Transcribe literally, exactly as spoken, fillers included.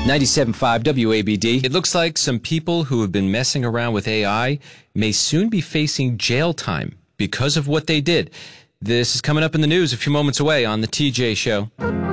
ninety-seven point five W A B D. It looks like some people who have been messing around with A I may soon be facing jail time because of what they did. This is coming up in the news a few moments away on The T J Show.